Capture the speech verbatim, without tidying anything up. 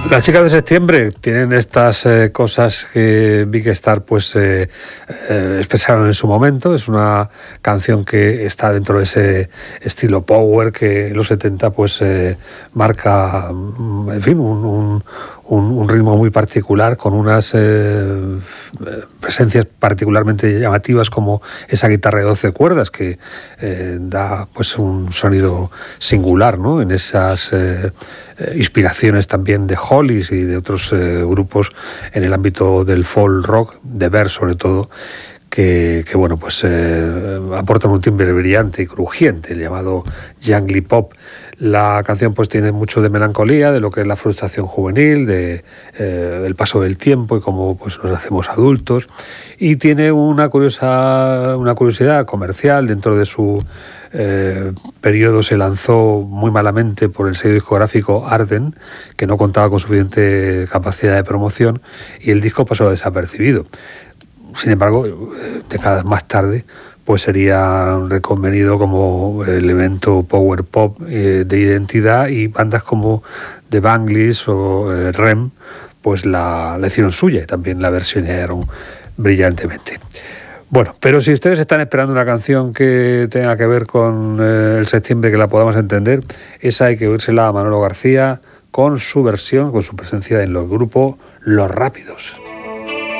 Las chicas de septiembre tienen estas eh, cosas que Big Star pues eh, eh, expresaron en su momento. Es una canción que está dentro de ese estilo power que en los setenta pues eh, marca, en fin, un, un, un, un ritmo muy particular, con unas eh, presencias particularmente llamativas, como esa guitarra de doce cuerdas que eh, da pues un sonido singular, ¿no? En esas eh, inspiraciones también de Hollies y de otros eh, grupos en el ámbito del folk rock, de Verve sobre todo, que, que bueno, pues eh, aportan un timbre brillante y crujiente, el llamado jangly pop. La canción pues tiene mucho de melancolía, de lo que es la frustración juvenil, de eh, el paso del tiempo y cómo pues nos hacemos adultos, y tiene una curiosa una curiosidad comercial. Dentro de su eh, periodo se lanzó muy malamente por el sello discográfico Arden, que no contaba con suficiente capacidad de promoción, y el disco pasó desapercibido. Sin embargo, décadas más tarde pues sería reconvenido como elemento power pop eh, de identidad, y bandas como The Bangles o eh, R E M pues la, la hicieron suya y también la versionaron brillantemente. Bueno, pero si ustedes están esperando una canción que tenga que ver con eh, el septiembre, que la podamos entender, esa hay que oírsela a Manolo García con su versión, con su presencia en los grupos Los Rápidos.